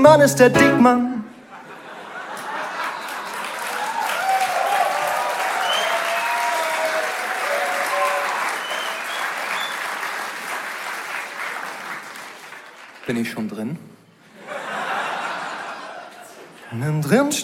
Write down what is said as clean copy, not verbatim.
Mann ist der Dickmann. Bin ich schon drin? Drin